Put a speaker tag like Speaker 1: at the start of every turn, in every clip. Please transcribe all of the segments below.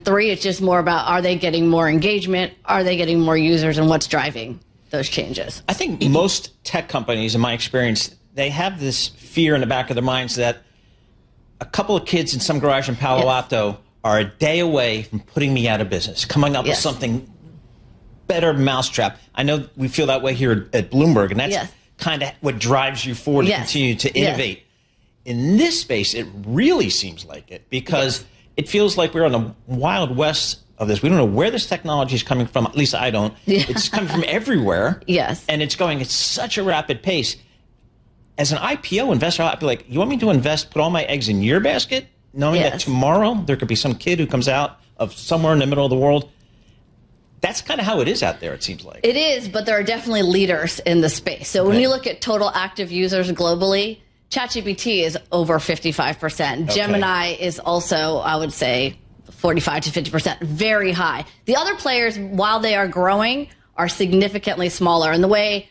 Speaker 1: 3, it's just more about, are they getting more engagement? Are they getting more users, and what's driving those changes?
Speaker 2: I think most tech companies, in my experience, they have this fear in the back of their minds that a couple of kids in some garage in Palo Alto are a day away from putting me out of business, coming up with something better mousetrap. I know we feel that way here at Bloomberg, and that's kind of what drives you forward to continue to innovate. In this space, it really seems like it, because it feels like we're on the wild west of this. We don't know where this technology is coming from. At least I don't. It's coming from everywhere. And it's going at such a rapid pace. As an IPO investor, I'd be like, you want me to invest, put all my eggs in your basket, knowing that tomorrow there could be some kid who comes out of somewhere in the middle of the world? That's kind of how it is out there, it seems like.
Speaker 1: It is, but there are definitely leaders in the space. So when you look at total active users globally, ChatGPT is over 55%. Gemini is also, I would say, 45 to 50%, very high. The other players, while they are growing, are significantly smaller. And the way,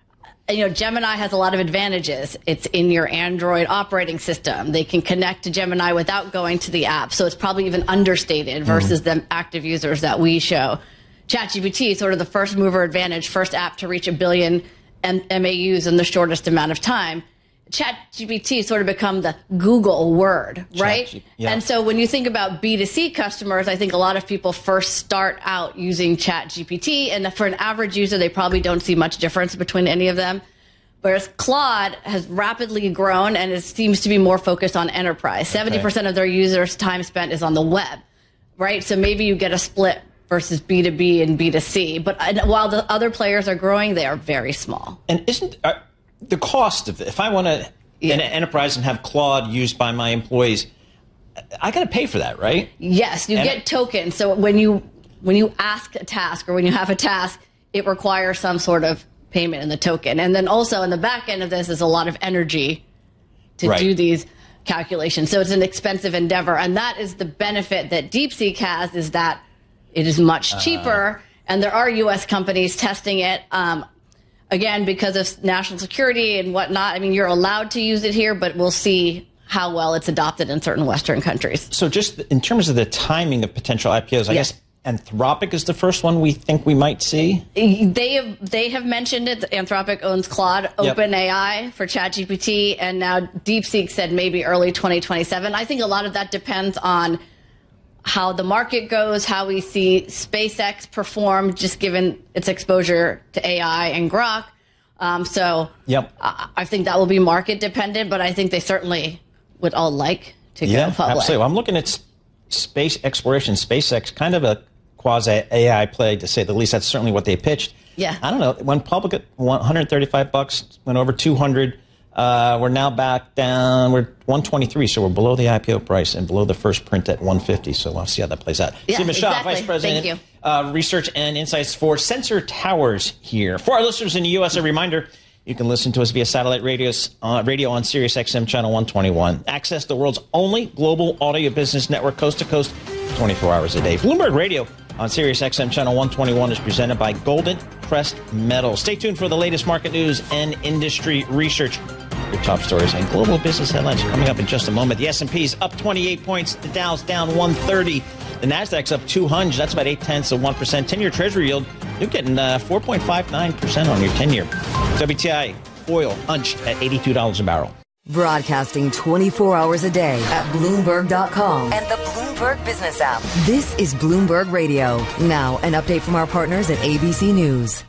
Speaker 1: Gemini has a lot of advantages. It's in your Android operating system. They can connect to Gemini without going to the app. So it's probably even understated versus the active users that we show. ChatGPT is sort of the first mover advantage, first app to reach 1 billion MAUs in the shortest amount of time. ChatGPT sort of become the Google word, right? And so when you think about B2C customers, I think a lot of people first start out using ChatGPT, and for an average user, they probably don't see much difference between any of them. Whereas Claude has rapidly grown, and it seems to be more focused on enterprise. 70% of their users' time spent is on the web, right? So maybe you get a split versus B2B and B2C. But while the other players are growing, they are very small.
Speaker 2: And isn't the cost of it, if I want to an enterprise and have Claude used by my employees, I got to pay for that, right?
Speaker 1: Yes, you get tokens. So when you ask a task, or when you have a task, it requires some sort of payment in the token. And then also in the back end of this is a lot of energy to do these calculations. So it's an expensive endeavor. And that is the benefit that DeepSeek has, is that it is much cheaper. And there are U.S. companies testing it. Again, because of national security and whatnot, I mean, you're allowed to use it here, but we'll see how well it's adopted in certain Western countries.
Speaker 2: So just in terms of the timing of potential IPOs, I guess Anthropic is the first one we think we might see?
Speaker 1: They have mentioned it. Anthropic owns Claude, OpenAI for ChatGPT, and now DeepSeek said maybe early 2027. I think a lot of that depends on how the market goes, how we see SpaceX perform, just given its exposure to AI and Grok. I think that will be market dependent, but I think they certainly would all like to go public.
Speaker 2: Absolutely. Well, I'm looking at space exploration, SpaceX, kind of a quasi-AI play, to say the least. That's certainly what they pitched. I don't know. It went public at $135, went over 200. We're now back down. We're 123, so we're below the IPO price and below the first print at 150. So we'll see how that plays out. Stephen Shaw, Vice President, Research and Insights for Sensor Towers here. For our listeners in the U.S., a reminder, you can listen to us via satellite radio on Sirius XM Channel 121. Access the world's only global audio business network, coast to coast, 24 hours a day. Bloomberg Radio on Sirius XM Channel 121 is presented by Golden Crest Metals. Stay tuned for the latest market news and industry research. Your top stories and global business headlines coming up in just a moment. The S&P's up 28 points. The Dow's down 130. The Nasdaq's up 200. That's about 0.8%. 10-year Treasury yield, you're getting 4.59% on your 10-year. WTI oil unched at $82 a barrel.
Speaker 3: Broadcasting 24 hours a day at Bloomberg.com and the Bloomberg Business app. This is Bloomberg Radio. Now, an update from our partners at ABC News.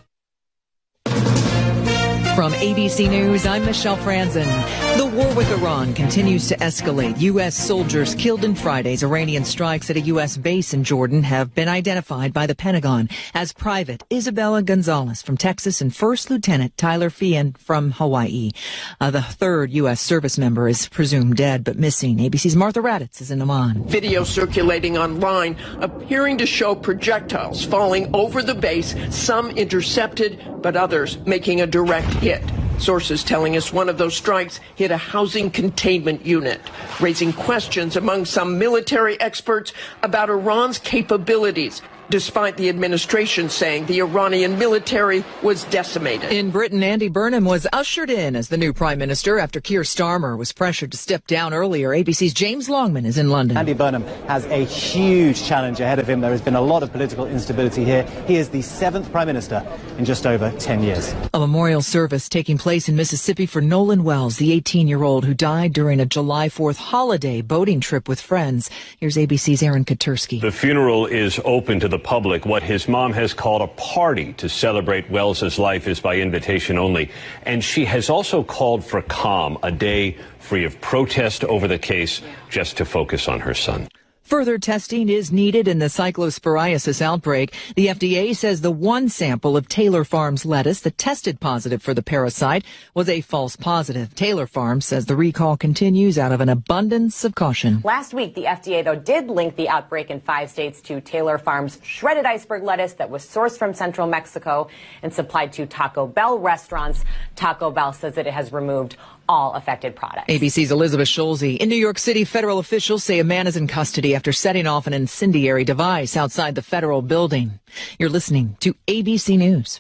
Speaker 4: From ABC News, I'm Michelle Franzen. The war with Iran continues to escalate. U.S. soldiers killed in Friday's Iranian strikes at a U.S. base in Jordan have been identified by the Pentagon as Private Isabella Gonzalez from Texas and First Lieutenant Tyler Feehan from Hawaii. The third U.S. service member is presumed dead but missing. ABC's Martha Raddatz is in Amman.
Speaker 5: Video circulating online appearing to show projectiles falling over the base, some intercepted, but others making a direct hit. Sources telling us one of those strikes hit a housing containment unit, raising questions among some military experts about Iran's capabilities. despite the administration saying the Iranian military was decimated.
Speaker 4: In Britain, Andy Burnham was ushered in as the new prime minister after Keir Starmer was pressured to step down earlier. ABC's James Longman is in London.
Speaker 6: Andy Burnham has a huge challenge ahead of him. There has been a lot of political instability here. He is the 7th prime minister in just over 10 years.
Speaker 4: A memorial service taking place in Mississippi for Nolan Wells, the 18-year-old who died during a July 4th holiday boating trip with friends. Here's ABC's Aaron Katursky.
Speaker 7: The funeral is open to the public. What his mom has called a party to celebrate Wells's life is by invitation only. And she has also called for calm, a day free of protest over the case, just to focus on her son.
Speaker 4: Further testing is needed in the cyclosporiasis outbreak. The FDA says the one sample of Taylor Farms lettuce that tested positive for the parasite was a false positive. Taylor Farms says the recall continues out of an abundance of caution.
Speaker 8: Last week, the FDA, though, did link the outbreak in 5 states to Taylor Farms' shredded iceberg lettuce that was sourced from central Mexico and supplied to Taco Bell restaurants. Taco Bell says that it has removed all affected products.
Speaker 4: ABC's Elizabeth Schulze. In New York City, federal officials say a man is in custody after setting off an incendiary device outside the federal building. You're listening to ABC News.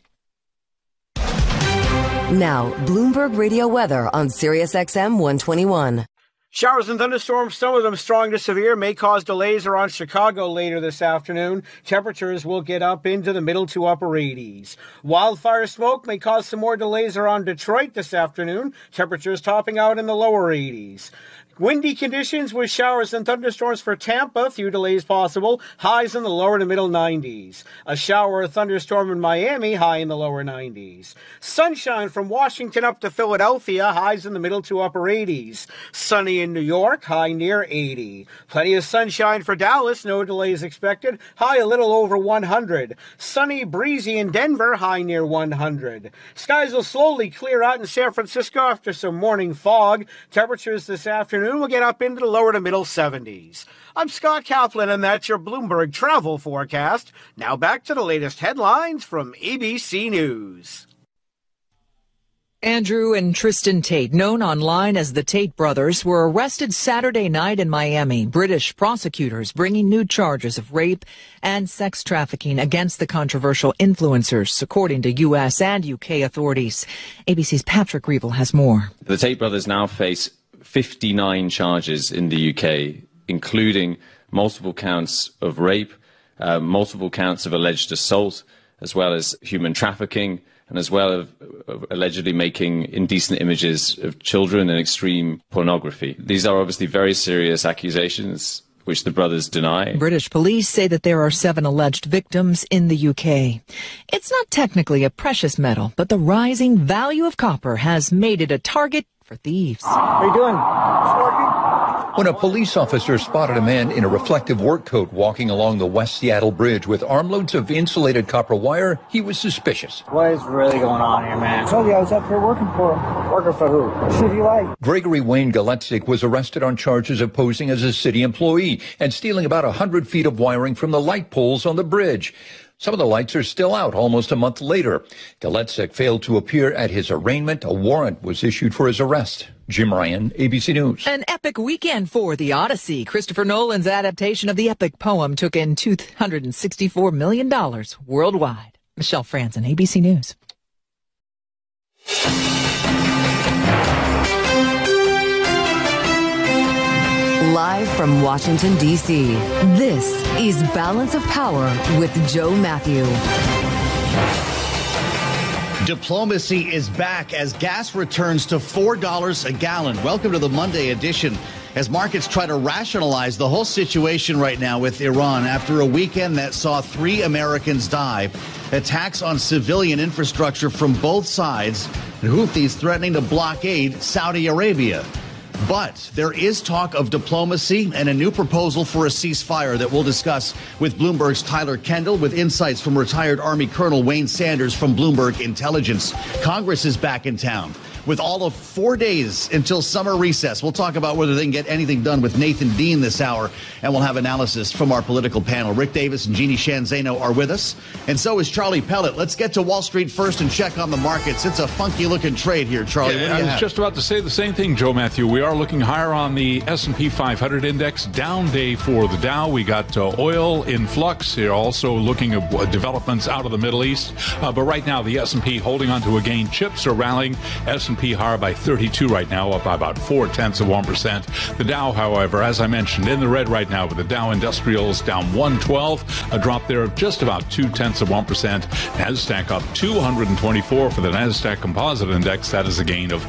Speaker 3: Now, Bloomberg Radio weather on Sirius XM 121.
Speaker 9: Showers and thunderstorms, some of them strong to severe, may cause delays around Chicago later this afternoon. Temperatures will get up into the middle to upper 80s. Wildfire smoke may cause some more delays around Detroit this afternoon. Temperatures topping out in the lower 80s. Windy conditions with showers and thunderstorms for Tampa. Few delays possible. Highs in the lower to middle 90s. A shower or thunderstorm in Miami. High in the lower 90s. Sunshine from Washington up to Philadelphia. Highs in the middle to upper 80s. Sunny in New York. High near 80. Plenty of sunshine for Dallas. No delays expected. High a little over 100. Sunny, breezy in Denver. High near 100. Skies will slowly clear out in San Francisco after some morning fog. Temperatures this afternoon will get up into the lower to middle 70s. I'm Scott Kaplan, and that's your Bloomberg travel forecast. Now back to the latest headlines from ABC News.
Speaker 4: Andrew and Tristan Tate, known online as the Tate brothers, were arrested Saturday night in Miami. British prosecutors bringing new charges of rape and sex trafficking against the controversial influencers, according to U.S. and U.K. authorities. ABC's Patrick Reevell has more.
Speaker 10: The Tate brothers now face 59 charges in the UK, including multiple counts of rape, multiple counts of alleged assault, as well as human trafficking, and as well as allegedly making indecent images of children and extreme pornography. These are obviously very serious accusations, which the brothers deny.
Speaker 4: British police say that there are 7 alleged victims in the UK. It's not technically a precious metal, but the rising value of copper has made it a target for thieves.
Speaker 9: How you doing?
Speaker 11: When a police officer spotted a man in a reflective work coat walking along the West Seattle Bridge with armloads of insulated copper wire, he was suspicious.
Speaker 12: What is really going on here, man? I told you I was up here working for him. Working for who? What should you like?
Speaker 11: Gregory Wayne Galetzik was arrested on charges of posing as a city employee and stealing about 100 feet of wiring from the light poles on the bridge. Some of the lights are still out almost a month later. Galetzik failed to appear at his arraignment. A warrant was issued for his arrest. Jim Ryan, ABC News.
Speaker 4: An epic weekend for The Odyssey. Christopher Nolan's adaptation of the epic poem took in $264 million worldwide. Michelle Franzen, ABC News.
Speaker 3: Live from Washington, D.C., this is Balance of Power with Joe Matthew.
Speaker 13: Diplomacy is back as gas returns to $4 a gallon. Welcome to the Monday edition as markets try to rationalize the whole situation right now with Iran after a weekend that saw 3 Americans die, attacks on civilian infrastructure from both sides, and Houthis threatening to blockade Saudi Arabia. But there is talk of diplomacy and a new proposal for a ceasefire that we'll discuss with Bloomberg's Tyler Kendall, with insights from retired Army Colonel Wayne Sanders from Bloomberg Intelligence. Congress is back in town. with all of 4 days until summer recess. We'll talk about whether they can get anything done with Nathan Dean this hour, and we'll have analysis from our political panel. Rick Davis and Jeannie Shanzano are with us, and so is Charlie Pellet. Let's get to Wall Street first and check on the markets. It's a funky-looking trade here, Charlie.
Speaker 14: Yeah, I was just about to say the same thing, Joe Matthew. We are looking higher on the S&P 500 index. Down day for the Dow. We got oil in flux. Here also looking at developments out of the Middle East. But right now, the S&P holding on to a gain. Chips are rallying. S&P higher by 32 right now, up by about 0.4%. The Dow, however, as I mentioned, in the red right now, with the Dow Industrials down 112, a drop there of just about 0.2%. NASDAQ up 224 for the NASDAQ Composite Index. That is a gain of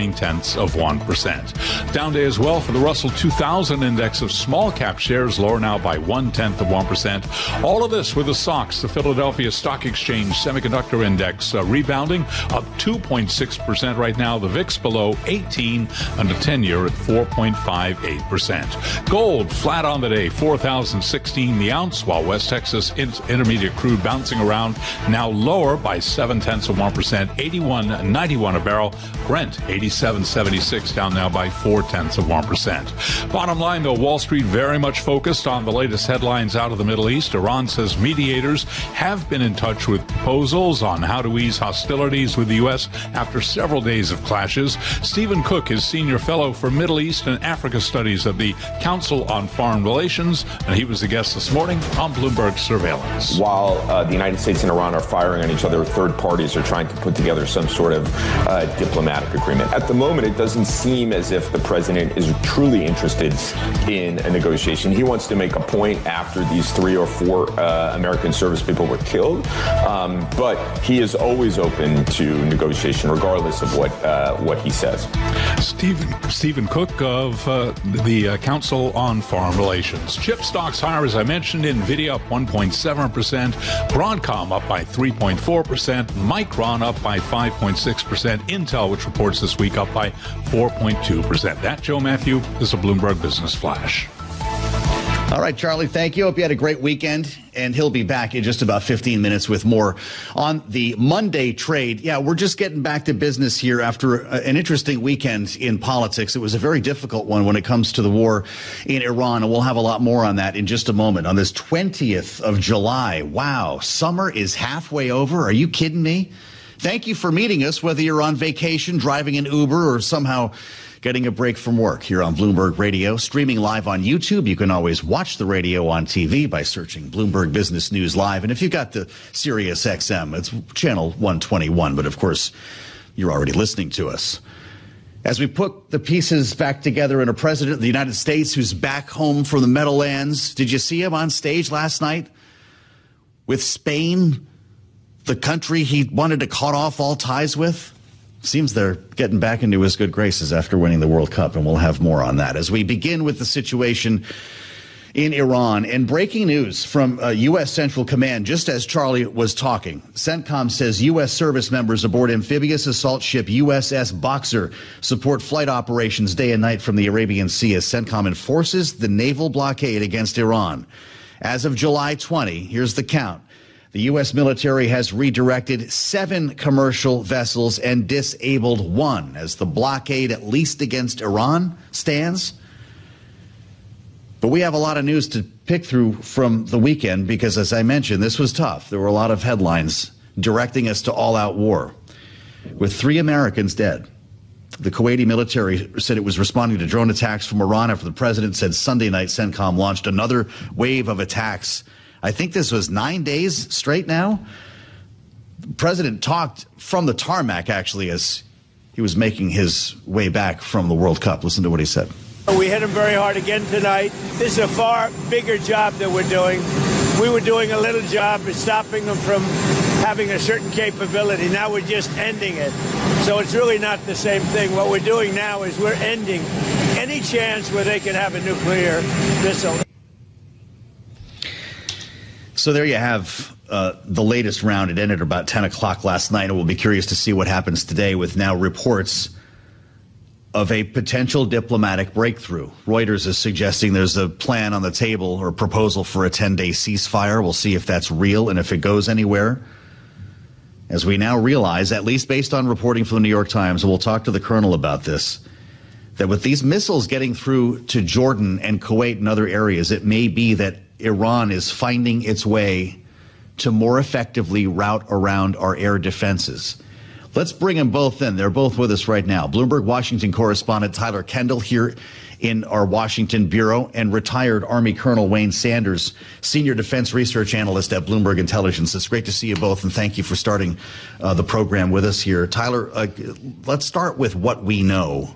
Speaker 14: 0.9%. Down day as well for the Russell 2000 Index of small cap shares, lower now by 0.1%. All of this with the SOX, the Philadelphia Stock Exchange Semiconductor Index, rebounding up 2.6% right now. The VIX below 18 and the 10-year at 4.58%. Gold flat on the day, $4,016 the ounce, while West Texas Intermediate crude bouncing around, now lower by 0.7%, 81.91 a barrel. Brent 87.76 down now by 0.4%. Bottom line, though, Wall Street very much focused on the latest headlines out of the Middle East. Iran says mediators have been in touch with proposals on how to ease hostilities with the U.S. after several days of clashes. Stephen Cook is senior fellow for Middle East and Africa Studies at the Council on Foreign Relations, and he was the guest this morning on Bloomberg Surveillance.
Speaker 15: While the United States and Iran are firing on each other, third parties are trying to put together some sort of diplomatic agreement. At the moment, it doesn't seem as if the president is truly interested in a negotiation. He wants to make a point after these 3 or 4 American service people were killed, but he is always open to negotiation, regardless of what he says.
Speaker 14: Stephen Cook of the Council on Foreign Relations. Chip stocks higher, as I mentioned. NVIDIA up 1.7%, Broadcom up by 3.4%, Micron up by 5.6%, Intel, which reports this week, up by 4.2%. That, Joe Matthew, is a Bloomberg Business Flash.
Speaker 13: All right, Charlie, thank you. Hope you had a great weekend, and he'll be back in just about 15 minutes with more on the Monday trade. Yeah, we're just getting back to business here after an interesting weekend in politics. It was a very difficult one when it comes to the war in Iran, and we'll have a lot more on that in just a moment. On this 20th of July, wow, summer is halfway over. Are you kidding me? Thank you for meeting us, whether you're on vacation, driving an Uber, or somehow getting a break from work here on Bloomberg Radio. Streaming live on YouTube. You can always watch the radio on TV by searching Bloomberg Business News Live. And if you've got the Sirius XM, it's channel 121. But, of course, you're already listening to us. As we put the pieces back together in a president of the United States who's back home from the Meadowlands, did you see him on stage last night with Spain, the country he wanted to cut off all ties with? Seems they're getting back into his good graces after winning the World Cup, and we'll have more on that. As we begin with the situation in Iran, and breaking news from U.S. Central Command, just as Charlie was talking, CENTCOM says U.S. service members aboard amphibious assault ship USS Boxer support flight operations day and night from the Arabian Sea as CENTCOM enforces the naval blockade against Iran. As of July 20, here's the count. The U.S. military has redirected 7 commercial vessels and disabled 1 as the blockade, at least against Iran, stands. But we have a lot of news to pick through from the weekend because, as I mentioned, this was tough. There were a lot of headlines directing us to all-out war, with 3 Americans dead. The Kuwaiti military said it was responding to drone attacks from Iran after the president said Sunday night CENTCOM launched another wave of attacks. I think this was 9 days straight now. The president talked from the tarmac, actually, as he was making his way back from the World Cup. Listen to what he said.
Speaker 16: We hit him very hard again tonight. This is a far bigger job that we're doing. We were doing a little job of stopping them from having a certain capability. Now we're just ending it. So it's really not the same thing. What we're doing now is we're ending any chance where they can have a nuclear missile.
Speaker 13: So there you have the latest round. It ended about 10 o'clock last night, and we'll be curious to see what happens today with now reports of a potential diplomatic breakthrough. Reuters is suggesting there's a plan on the table or proposal for a 10-day ceasefire. We'll see if that's real and if it goes anywhere. as we now realize, at least based on reporting from the New York Times, and we'll talk to the colonel about this, that with these missiles getting through to Jordan and Kuwait and other areas, it may be that Iran is finding its way to more effectively route around our air defenses. Let's bring them both in. They're both with us right now. Bloomberg Washington correspondent Tyler Kendall here in our Washington bureau, and retired Army Colonel Wayne Sanders, senior defense research analyst at Bloomberg Intelligence. It's great to see you both, and thank you for starting the program with us here. Tyler, let's start with what we know.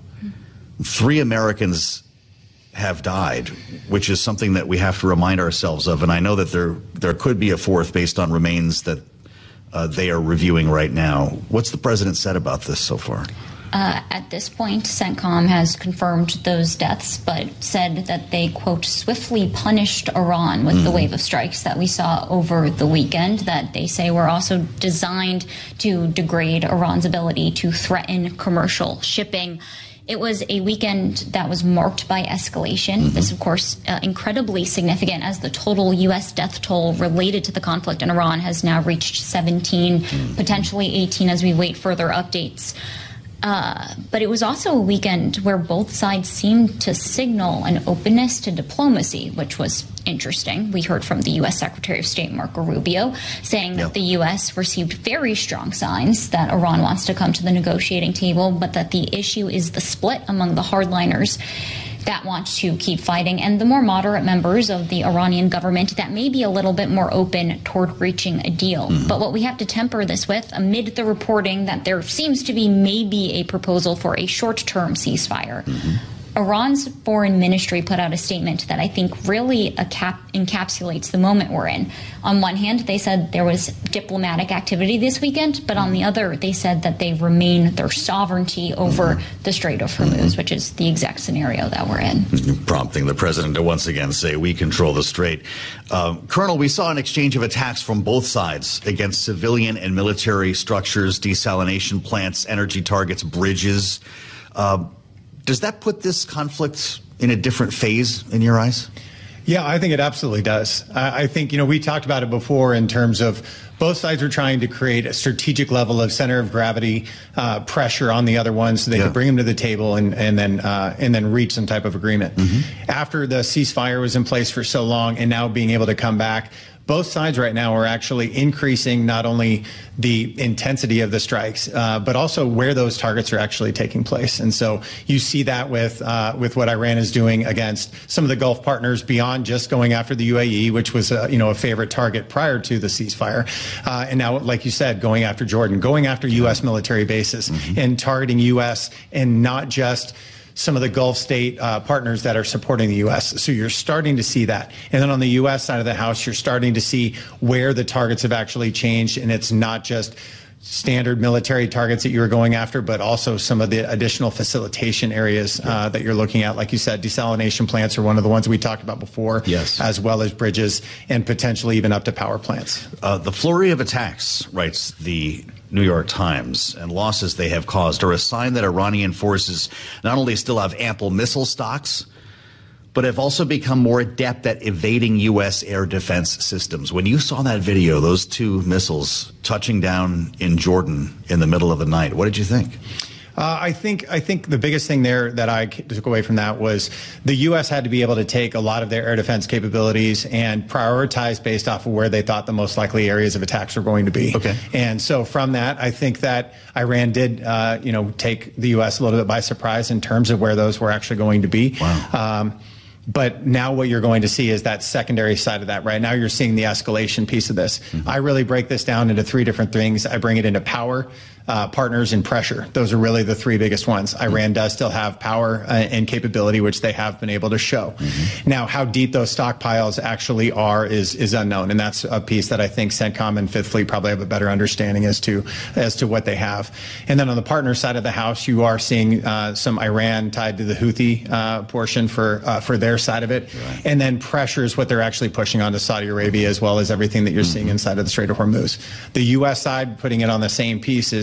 Speaker 13: 3 Americans have died, which is something that we have to remind ourselves of. And I know that there could be a 4th based on remains that they are reviewing right now. What's the president said about this so far?
Speaker 17: At this point, CENTCOM has confirmed those deaths, but said that they, quote, swiftly punished Iran with the wave of strikes that we saw over the weekend, that they say were also designed to degrade Iran's ability to threaten commercial shipping. It was a weekend that was marked by escalation. This, of course, incredibly significant, as the total U.S. death toll related to the conflict in Iran has now reached 17, potentially 18 as we wait further updates. But it was also a weekend where both sides seemed to signal an openness to diplomacy, which was interesting. We heard from the U.S. Secretary of State Marco Rubio saying that the U.S. received very strong signs that Iran wants to come to the negotiating table, but that the issue is the split among the hardliners that want to keep fighting, and the more moderate members of the Iranian government that may be a little bit more open toward reaching a deal. But what we have to temper this with, amid the reporting that there seems to be maybe a proposal for a short-term ceasefire, Iran's foreign ministry put out a statement that I think really encapsulates the moment we're in. On one hand, they said there was diplomatic activity this weekend, but on the other, they said that they remain their sovereignty over the Strait of Hormuz, which is the exact scenario that we're in.
Speaker 13: Prompting the president to once again say, we control the strait. Colonel, we saw an exchange of attacks from both sides against civilian and military structures, desalination plants, energy targets, bridges. Does that put this conflict in a different phase in your eyes?
Speaker 18: Yeah, I think it absolutely does. I think, we talked about it before in terms of both sides were trying to create a strategic level of center of gravity pressure on the other one so they could bring them to the table and then reach some type of agreement. After the ceasefire was in place for so long and now being able to come back, both sides right now are actually increasing not only the intensity of the strikes, but also where those targets are actually taking place. And so you see that with what Iran is doing against some of the Gulf partners beyond just going after the UAE, which was a favorite target prior to the ceasefire. And now, like you said, going after Jordan, going after U.S. military bases and targeting U.S. and not just some of the Gulf state partners that are supporting the U.S. So you're starting to see that. And then on the U.S. side of the house, you're starting to see where the targets have actually changed. And it's not just standard military targets that you're going after, but also some of the additional facilitation areas that you're looking at. Like you said, desalination plants are one of the ones we talked about before, as well as bridges and potentially even up to power plants.
Speaker 13: The flurry of attacks, writes the New York Times, and losses they have caused are a sign that Iranian forces not only still have ample missile stocks, but have also become more adept at evading U.S. air defense systems. When you saw that video, those 2 missiles touching down in Jordan in the middle of the night, what did you think?
Speaker 18: I think the biggest thing there that I took away from that was the U.S. had to be able to take a lot of their air defense capabilities and prioritize based off of where they thought the most likely areas of attacks were going to be. And so from that, I think that Iran did, take the U.S. a little bit by surprise in terms of where those were actually going to be. But now what you're going to see is that secondary side of that. Right now you're seeing the escalation piece of this. I really break this down into 3 different things. I bring it into power, partners, and pressure. Those are really the 3 biggest ones. Iran does still have power and capability, which they have been able to show. Now, how deep those stockpiles actually are is unknown, and that's a piece that I think CENTCOM and Fifth Fleet probably have a better understanding as to what they have. And then on the partner side of the house, you are seeing some Iran tied to the Houthi portion for their side of it, and then pressure is what they're actually pushing onto Saudi Arabia, as well as everything that you're seeing inside of the Strait of Hormuz. The U.S. side, putting it on the same piece, is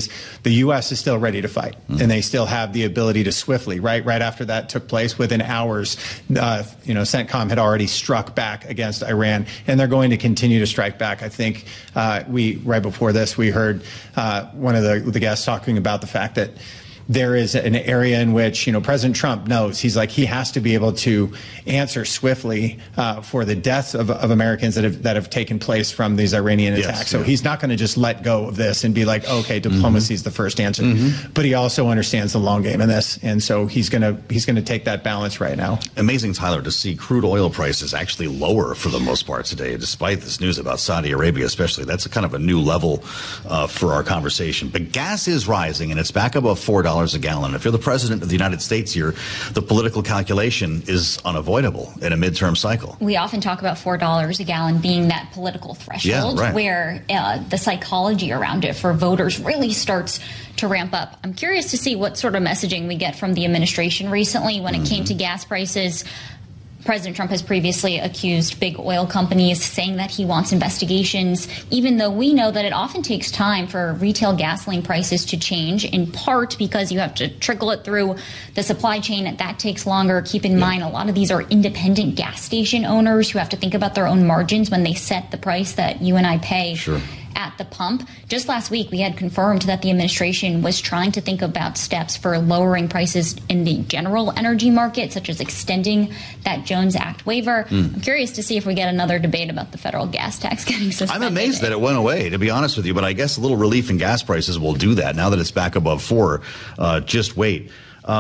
Speaker 18: is the U.S. is still ready to fight, and they still have the ability to swiftly, right after that took place, within hours, CENTCOM had already struck back against Iran, and they're going to continue to strike back. I think right before this, we heard one of the guests talking about the fact that there is an area in which, President Trump knows. He's like, he has to be able to answer swiftly for the deaths of Americans that have taken place from these Iranian attacks. So he's not going to just let go of this and be like, okay, diplomacy is the first answer. But he also understands the long game in this, and so he's going to take that balance right now.
Speaker 19: Amazing, Tyler, to see crude oil prices actually lower for the most part today, despite this news about Saudi Arabia, especially. That's a kind of a new level for our conversation. But gas is rising, and it's back above $4 a gallon. If you're the president of the United States here, the political calculation is unavoidable in a midterm cycle.
Speaker 17: We often talk about $4 a gallon being that political threshold where the psychology around it for voters really starts to ramp up. I'm curious to see what sort of messaging we get from the administration recently when it came to gas prices. President Trump has previously accused big oil companies, saying that he wants investigations, even though we know that it often takes time for retail gasoline prices to change, in part because you have to trickle it through the supply chain. That takes longer. Keep in mind, a lot of these are independent gas station owners who have to think about their own margins when they set the price that you and I pay. At the pump. Just last week, we had confirmed that the administration was trying to think about steps for lowering prices in the general energy market, such as extending that Jones Act waiver. I'm curious to see if we get another debate about the federal gas tax getting suspended.
Speaker 19: I'm amazed that it went away, to be honest with you, but I guess a little relief in gas prices will do that. Now that it's back above $4, just wait.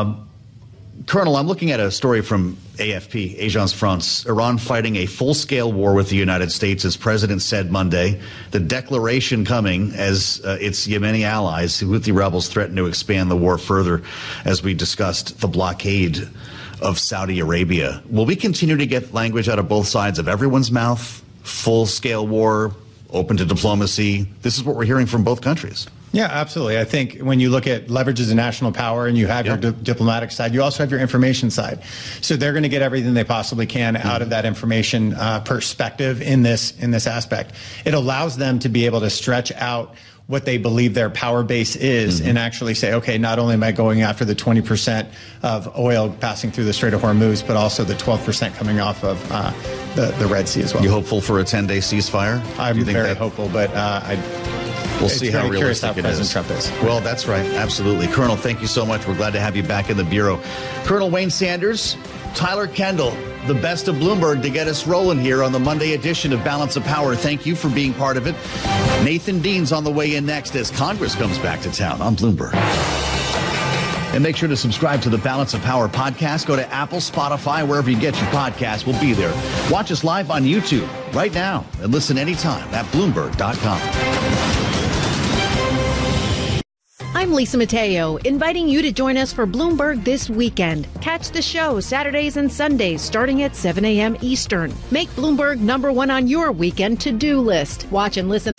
Speaker 19: Colonel, I'm looking at a story from AFP, Agence France. Iran fighting a full-scale war with the United States, as President said Monday. The declaration coming as its Yemeni allies, the Houthi rebels, threaten to expand the war further, as we discussed the blockade of Saudi Arabia. Will we continue to get language out of both sides of everyone's mouth? Full-scale war, open to diplomacy? This is what we're hearing from both countries.
Speaker 18: Yeah, absolutely. I think when you look at leverage as a national power and you have your diplomatic side, you also have your information side. So they're going to get everything they possibly can out of that information perspective in this aspect. It allows them to be able to stretch out what they believe their power base is and actually say, okay, not only am I going after the 20% of oil passing through the Strait of Hormuz, but also the 12% coming off of the Red Sea as well.
Speaker 19: You hopeful for a 10-day ceasefire?
Speaker 18: I'm very hopeful, but
Speaker 19: we'll see how realistic it
Speaker 18: President Trump is.
Speaker 19: Well, that's right. Absolutely. Colonel, thank you so much. We're glad to have you back in the Bureau. Colonel Wayne Sanders, Tyler Kendall, the best of Bloomberg to get us rolling here on the Monday edition of Balance of Power. Thank you for being part of it. Nathan Dean's on the way in next as Congress comes back to town on Bloomberg. And make sure to subscribe to the Balance of Power podcast. Go to Apple, Spotify, wherever you get your podcasts. We'll be there. Watch us live on YouTube right now and listen anytime at Bloomberg.com.
Speaker 20: I'm Lisa Mateo, inviting you to join us for Bloomberg This Weekend. Catch the show Saturdays and Sundays starting at 7 a.m. Eastern. Make Bloomberg #1 on your weekend to-do list. Watch and listen